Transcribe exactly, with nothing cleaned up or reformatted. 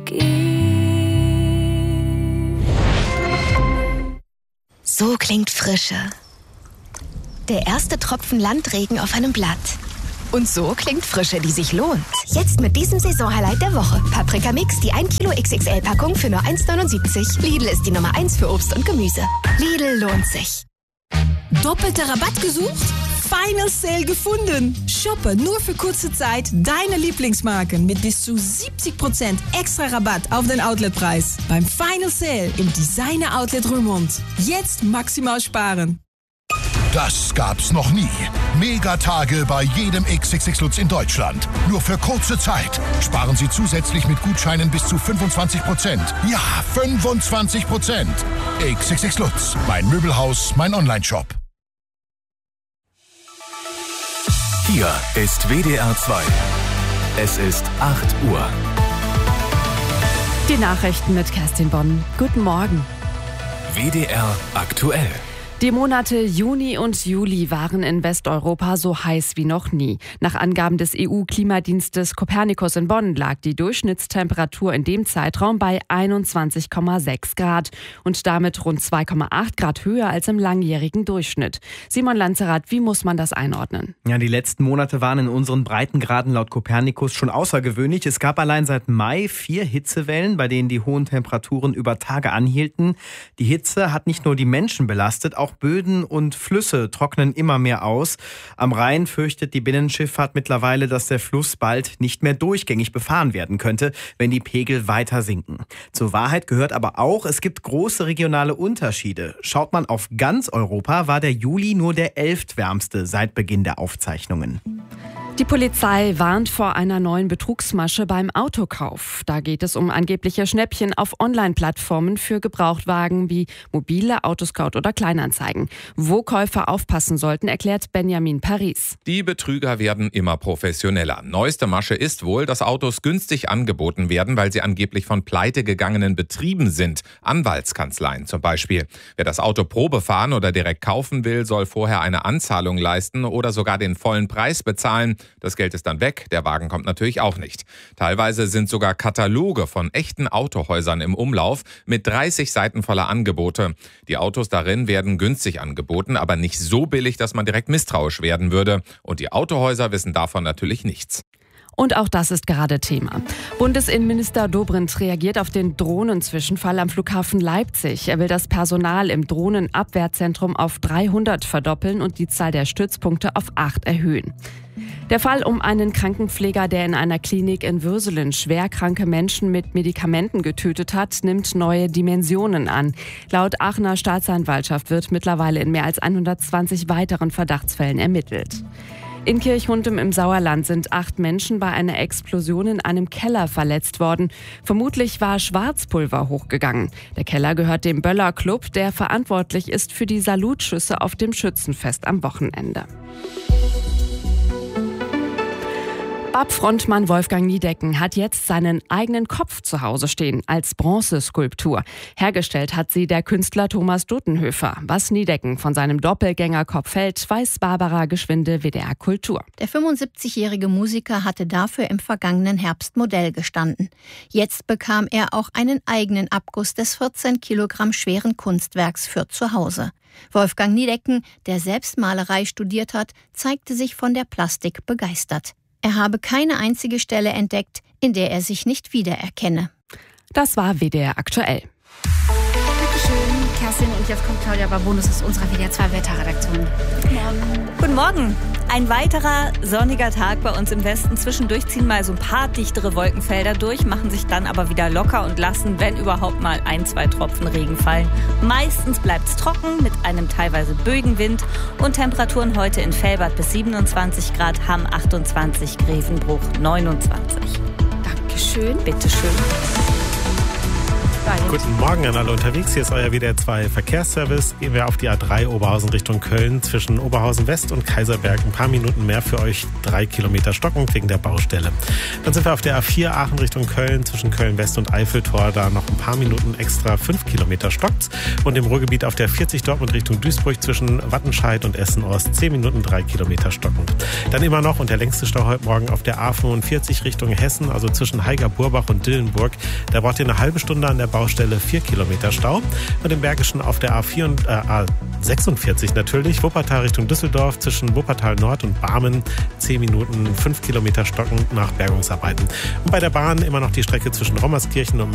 So klingt Frische. Der erste Tropfen Landregen auf einem Blatt. Und so klingt Frische, die sich lohnt. Jetzt mit diesem Saisonhighlight der Woche. Paprika Mix, die ein Kilo X X L-Packung für nur eins neunundsiebzig. Lidl ist die Nummer eins für Obst und Gemüse. Lidl lohnt sich. Doppelter Rabatt gesucht? Final Sale gefunden. Shoppe nur für kurze Zeit deine Lieblingsmarken mit bis zu siebzig Prozent extra Rabatt auf den Outletpreis. Beim Final Sale im Designer Outlet Roermond. Jetzt maximal sparen. Das gab's noch nie. Megatage bei jedem X X X Lutz in Deutschland. Nur für kurze Zeit. Sparen Sie zusätzlich mit Gutscheinen bis zu fünfundzwanzig Prozent. Ja, fünfundzwanzig Prozent. X X X Lutz. Mein Möbelhaus, mein Onlineshop. Hier ist W D R zwei. Es ist acht Uhr. Die Nachrichten mit Kerstin Bonn. Guten Morgen. W D R aktuell. Die Monate Juni und Juli waren in Westeuropa so heiß wie noch nie. Nach Angaben des E U-Klimadienstes Copernicus in Bonn lag die Durchschnittstemperatur in dem Zeitraum bei einundzwanzig Komma sechs Grad und damit rund zwei Komma acht Grad höher als im langjährigen Durchschnitt. Simon Lanzerath, wie muss man das einordnen? Ja, die letzten Monate waren in unseren Breitengraden laut Copernicus schon außergewöhnlich. Es gab allein seit Mai vier Hitzewellen, bei denen die hohen Temperaturen über Tage anhielten. Die Hitze hat nicht nur die Menschen belastet, auch Böden und Flüsse trocknen immer mehr aus. Am Rhein fürchtet die Binnenschifffahrt mittlerweile, dass der Fluss bald nicht mehr durchgängig befahren werden könnte, wenn die Pegel weiter sinken. Zur Wahrheit gehört aber auch, es gibt große regionale Unterschiede. Schaut man auf ganz Europa, war der Juli nur der elftwärmste seit Beginn der Aufzeichnungen. Die Polizei warnt vor einer neuen Betrugsmasche beim Autokauf. Da geht es um angebliche Schnäppchen auf Online-Plattformen für Gebrauchtwagen wie Mobile, Autoscout oder Kleinanzeigen. Wo Käufer aufpassen sollten, erklärt Benjamin Paris. Die Betrüger werden immer professioneller. Neueste Masche ist wohl, dass Autos günstig angeboten werden, weil sie angeblich von pleitegegangenen Betrieben sind. Anwaltskanzleien zum Beispiel. Wer das Auto Probe fahren oder direkt kaufen will, soll vorher eine Anzahlung leisten oder sogar den vollen Preis bezahlen. Das Geld ist dann weg, der Wagen kommt natürlich auch nicht. Teilweise sind sogar Kataloge von echten Autohäusern im Umlauf mit dreißig Seiten voller Angebote. Die Autos darin werden günstig angeboten, aber nicht so billig, dass man direkt misstrauisch werden würde. Und die Autohäuser wissen davon natürlich nichts. Und auch das ist gerade Thema. Bundesinnenminister Dobrindt reagiert auf den Drohnenzwischenfall am Flughafen Leipzig. Er will das Personal im Drohnenabwehrzentrum auf dreihundert verdoppeln und die Zahl der Stützpunkte auf acht erhöhen. Der Fall um einen Krankenpfleger, der in einer Klinik in Würselen schwerkranke Menschen mit Medikamenten getötet hat, nimmt neue Dimensionen an. Laut Aachener Staatsanwaltschaft wird mittlerweile in mehr als hundertzwanzig weiteren Verdachtsfällen ermittelt. In Kirchhundem im Sauerland sind acht Menschen bei einer Explosion in einem Keller verletzt worden. Vermutlich war Schwarzpulver hochgegangen. Der Keller gehört dem Böller Club, der verantwortlich ist für die Salutschüsse auf dem Schützenfest am Wochenende. B A P-Frontmann Wolfgang Niedecken hat jetzt seinen eigenen Kopf zu Hause stehen, als Bronzeskulptur. Hergestellt hat sie der Künstler Thomas Duttenhöfer. Was Niedecken von seinem Doppelgängerkopf hält, weiß Barbara Geschwinde, W D R Kultur. Der fünfundsiebzigjährige Musiker hatte dafür im vergangenen Herbst Modell gestanden. Jetzt bekam er auch einen eigenen Abguss des vierzehn Kilogramm schweren Kunstwerks für zu Hause. Wolfgang Niedecken, der selbst Malerei studiert hat, zeigte sich von der Plastik begeistert. Er habe keine einzige Stelle entdeckt, in der er sich nicht wiedererkenne. Das war W D R aktuell. Dankeschön, Kerstin. Und jetzt kommt Claudia Babonus aus unserer W D R zwei Wetterredaktion. Guten Morgen. Guten Morgen. Ein weiterer sonniger Tag bei uns im Westen. Zwischendurch ziehen mal so ein paar dichtere Wolkenfelder durch, machen sich dann aber wieder locker und lassen, wenn überhaupt mal ein, zwei Tropfen Regen fallen. Meistens bleibt es trocken mit einem teilweise böigen Wind und Temperaturen heute in Velbert bis siebenundzwanzig Grad, Hamm achtundzwanzig, Grevenbruch neunundzwanzig. Dankeschön. Bitteschön. Guten Morgen an alle unterwegs. Hier ist euer W D R zwei Verkehrsservice. Gehen wir auf die A drei Oberhausen Richtung Köln. Zwischen Oberhausen West und Kaiserberg ein paar Minuten mehr für euch. Drei Kilometer stockend wegen der Baustelle. Dann sind wir auf der A vier Aachen Richtung Köln. Zwischen Köln West und Eiffeltor. Da noch ein paar Minuten extra. Fünf Kilometer stockt's. Und im Ruhrgebiet auf der vierzig Dortmund Richtung Duisburg zwischen Wattenscheid und Essen-Ost. Zehn Minuten, drei Kilometer stockend. Dann immer noch und der längste Stau heute Morgen auf der A fünfundvierzig Richtung Hessen. Also zwischen Haiger-Burbach und Dillenburg. Da braucht ihr eine halbe Stunde an der Baustelle, vier Kilometer Stau. Und im Bergischen auf der A vier und, äh, A sechsundvierzig natürlich, Wuppertal Richtung Düsseldorf, zwischen Wuppertal Nord und Barmen, zehn Minuten, fünf Kilometer stocken nach Bergungsarbeiten. Und bei der Bahn immer noch die Strecke zwischen Rommerskirchen und